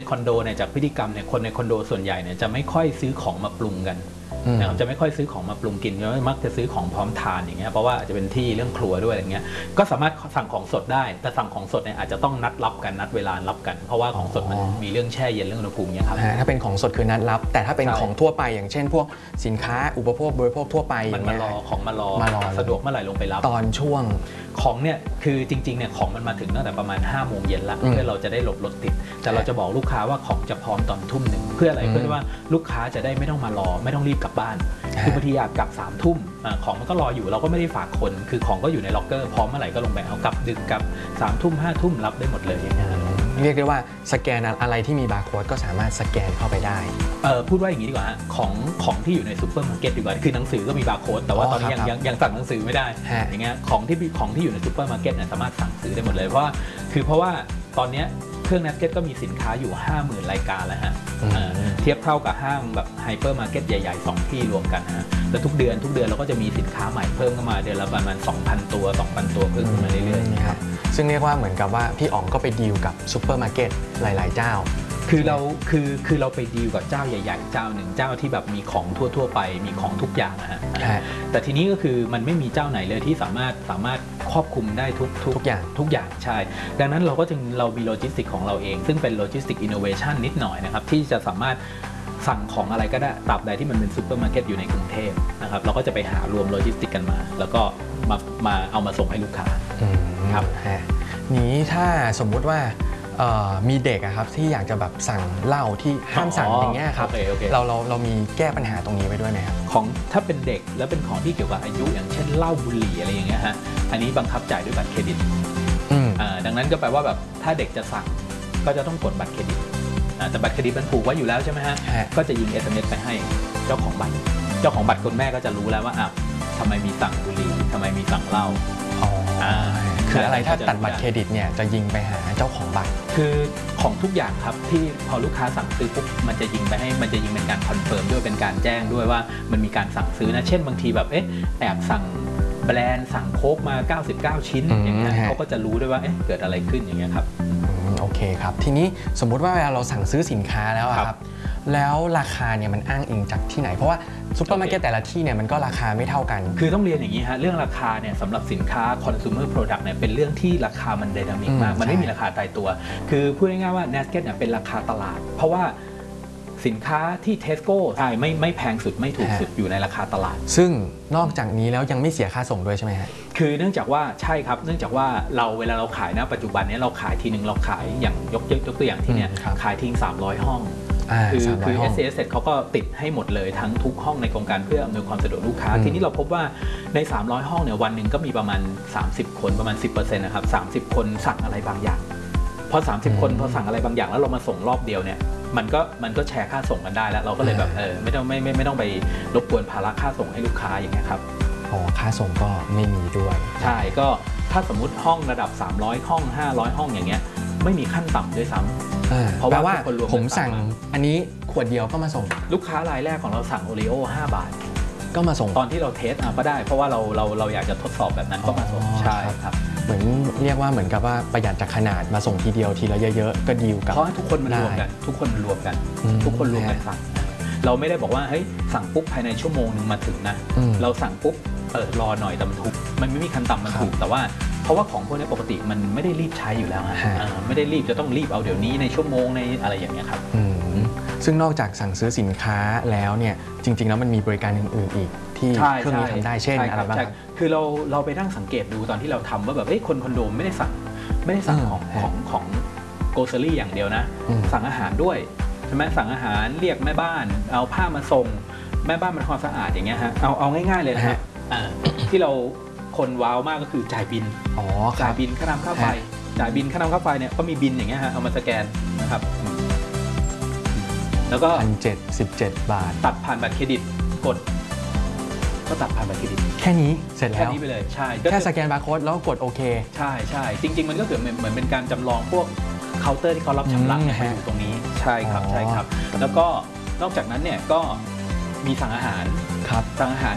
คอนโดเนี่ยจากพฤติกรรมเนี่ยคนในคอนโดส่วนใหญ่เนี่ยจะไม่ค่อยซื้อของมาปรุงกันนะครับจะไม่ค่อยซื้อของมาปรุงกินมักจะซื้อของพร้อมทานอย่างเงี้ยเพราะว่าอาจจะเป็นที่เรื่องครัวด้วยอะไรเงี้ยก็สามารถสั่งของสดได้แต่สั่งของสดเนี่ยอาจจะต้องนัดรับกันนัดเวลารับกันเพราะว่าของสดมันมีเรื่องแช่เย็นเรื่องอุณหภูมิเนี่ยครับถ้าเป็นของสดคือนัดรับแต่ถ้าเป็นของทั่วไปอย่างเช่นพวกสินค้าอุปโภคบริโภคทั่วไปอย่างเงี้ยของมารอสะดวกเมื่อไหร่ลงไปรับตอนช่วงของเนี่ยคือจริงๆเนี่ยของมันมาถึงตั้งแต่ประมาณ5 โมงเย็นละเพื่อเราจะได้หลบรถติดแต่เราจะบอกลูกค้าว่าของจะพร้อมตอนทุ่มหนึ่งเพื่ออะไรเพื่อว่าลูกค้าจะได้ไม่ต้องมารอไม่ต้องรีบกลับบ้านคือบางทีอยากกลับ3 ทุ่มของมันก็รออยู่เราก็ไม่ได้ฝากคนคือของก็อยู่ในล็อกเกอร์พร้อมเมื่อไหร่ก็ลงไปเอากลับดึกกลับ3 ทุ่ม5 ทุ่มรับได้หมดเลยอย่างเงี้ยเรียกได้ว่าสแกนอะไรที่มีบาร์โค้ดก็สามารถสแกนเข้าไปได้พูดว่าอย่างนี้ดีกว่าของที่อยู่ในซูเปอร์มาร์เก็ตดีกว่าคือหนังสือก็มีบาร์โค้ดแต่ว่าตอนนี้ยังสั่งหนังสือไม่ได้อย่างเงี้ยของที่อยู่ในซูเปอร์มาร์เก็ตเนี่ยสามารถสั่งซื้อได้หมดเลยเพราะว่าตอนนี้เครื่อง Nesket ก็มีสินค้าอยู่ 50,000 รายการแล้วฮะเทียบเท่ากับห้างแบบไฮเปอร์มาร์เก็ตใหญ่ๆ2 ที่รวมกันฮะแล้วทุกเดือนเราก็จะมีสินค้าใหม่เพิ่มเข้ามาเดือนละประมาณ 2,000 ตัว 2,000 ตัวเพิ่มขึ้นมาเรื่อยๆครับซึ่งเรียกว่าเหมือนกับว่าพี่อ๋องก็ไปดีลกับซูเปอร์มาร์เก็ตหลายๆเจ้าคือเราไปดีลกับเจ้าใหญ่ๆเจ้าหนึ่งเจ้าที่แบบมีของทั่วไปมีของทุกอย่างนะฮะแต่ทีนี้ก็คือมันไม่มีเจ้าไหนเลยที่สามารถครอบคลุมได้ทุกอย่างใช่ดังนั้นเรามีโลจิสติกของเราเองซึ่งเป็นโลจิสติกอินโนเวชันนิดหน่อยนะครับที่จะสามารถสั่งของอะไรก็ได้ตราบใดที่มันเป็นซูเปอร์มาร์เก็ตอยู่ในกรุงเทพนะครับเราก็จะไปหารวมโลจิสติกกันมาแล้วก็มาเอามาส่งให้ลูกค้าครับนี้ถ้าสมมุติว่ามีเด็กครับที่อยากจะแบบสั่งเหล้าที่ห้ามสั่งอย่างเงี้ยครับเรามีแก้ปัญหาตรงนี้ไว้ด้วยไหมครับของถ้าเป็นเด็กแล้วเป็นของที่เกี่ยวกับอายุอย่างเช่นเหล้าบุหรี่อะไรอย่างเงี้ยฮะอันนี้บังคับจ่ายด้วยบัตรเครดิตดังนั้นก็แปลว่าแบบถ้าเด็กจะสั่งก็จะต้องกดบัตรเครดิตแต่บัตรเครดิตมันผูกไว้อยู่แล้วใช่ไหมฮะก็จะยิง SMS ไปให้เจ้าของบัตรคุณแม่ก็จะรู้แล้วว่าทำไมมีสั่งบุหรี่ทำไมมีสั่งเหล้าคืออะไรถ้าตัดบัตรเครดิตเนี่ยจะยิงไปหาเจ้าของบัตรคือของทุกอย่างครับที่พอลูกค้าสั่งซื้อปุ๊บมันจะยิงเป็นการคอนเฟิร์มด้วยเป็นการแจ้งด้วยว่ามันมีการสั่งซื้อนะเช่นบางทีแบบแอบสั่งแบรนด์สั่งโค้กมา99 ชิ้นอย่างเงี้ยเขาก็จะรู้ด้วยว่าเกิดอะไรขึ้นอย่างเงี้ยครับโอเคครับทีนี้สมมุติว่าเวลาเราสั่งซื้อสินค้าแล้วครับแล้วราคาเนี่ยมันอ้างอิงจากที่ไหนเพราะว่าซุปเปอร์มาร์เก็ตแต่ละที่เนี่ยมันก็ราคาไม่เท่ากันคือต้องเรียนอย่างนี้ฮะเรื่องราคาเนี่ยสำหรับสินค้า consumer product เนี่ยเป็นเรื่องที่ราคามันไดนามิกมากมันไม่มีราคาตายตัวคือพูดง่ายๆว่า Nesket เนี่ยเป็นราคาตลาดเพราะว่าสินค้าที่ Tesco ใช่ไม่แพงสุดไม่ถูกสุดอยู่ในราคาตลาดซึ่งนอกจากนี้แล้วยังไม่เสียค่าส่งด้วยใช่ไหมฮะคือเนื่องจากว่าใช่ครับเนื่องจากว่าเวลาเราขายนะปัจจุบันนี้เราขายทีนึงเราขายอย่างยกตัวอย่างที่เนี่ยขายทิ้ง300 ห้องคือ SAS เขาก็ติดให้หมดเลยทั้งทุกห้องในโครงการเพื่ออำนวยความสะดวกลูกค้าทีนี้เราพบว่าใน300 ห้องเนี่ยวันหนึ่งก็มีประมาณ30 คนประมาณ 10% นะครับ30 คนสั่งอะไรบางอย่างพอ30 คนพอสั่งอะไรบางอย่างแล้วเรามาส่งรอบเดียวเนี่ยมันก็แชร์ค่าส่งกันได้แล้วเราก็เลยแบบไม่ต้องไปรบกวนภาระค่าส่งให้ลูกค้าอย่างเงี้ยครับค่าส่งก็ไม่มีด้วยใช่ก็ถ้าสมมุติห้องระดับ300 ห้อง500 ห้องอย่างเงี้ยไม่มีขั้นต่ำด้วยซ้ำเพราะว่าผมสั่งอันนี้ขวดเดียวก็มาส่งลูกค้ารายแรกของเราสั่งโอรีโอ5 บาทก็มาส่งตอนที่เราเทสก็ได้เพราะว่าเราอยากจะทดสอบแบบนั้นก็มาส่งใช่ครับเหมือนเรียกว่าเหมือนกับว่าประหยัดจากขนาดมาส่งทีเดียวทีละเยอะๆก็ดีลกับเพราะทุกคนมันรวมกันทุกคนรวมกันสั่งเราไม่ได้บอกว่าเฮ้ยสั่งปุ๊บภายในชั่วโมงนึงมาถึงนะเราสั่งปุ๊บรอหน่อยแต่มันถูกมันไม่มีขั้นต่ำมันถูกแต่ว่าเพราะว่าของพวกนี้ปกติมันไม่ได้รีบใช้อยู่แล้วฮะไม่ได้รีบจะต้องรีบเอาเดี๋ยวนี้ในชั่วโมงในอะไรอย่างเงี้ยครับซึ่งนอกจากสั่งซื้อสินค้าแล้วเนี่ยจริงๆแล้วมันมีบริการอื่นๆอีกที่เครื่องนี้ทำได้เช่นอะไรบ้างคือเราไปนั่งสังเกตดูตอนที่เราทำว่าแบบคนคอนโดไม่ได้สั่งของโกลเซอรี่อย่างเดียวนะสั่งอาหารด้วยใช่ไหมสั่งอาหารเรียกแม่บ้านเอาผ้ามาส่งแม่บ้านมันความสะอาดอย่างเงี้ยฮะเอาง่ายๆเลยนะครับที่เราคนว้าวมากก็คือจ่ายบินจ่ายบินค่าน้ำค่าไฟจ่ายบินค่าน้ำค่าไฟเนี่ยก็มีบินอย่างเงี้ยฮะเอามาสแกนนะครับแล้วก็ 1,717 บาทตัดผ่านบัตรเครดิตกดก็ตัดผ่านบัตรเครดิตแค่นี้เสร็จแล้วแค่นี้ไปเลยใช่แค่สแกนบาร์โค้ดแล้วกดโอเคใช่จริงๆมันก็เหมือนเป็นการจำลองพวกเคาน์เตอร์ที่เขารับชำระมาอยู่ตรงนี้ใช่ครับแล้วก็นอกจากนั้นเนี่ยก็มีสั่งอาหารสั่งอาหาร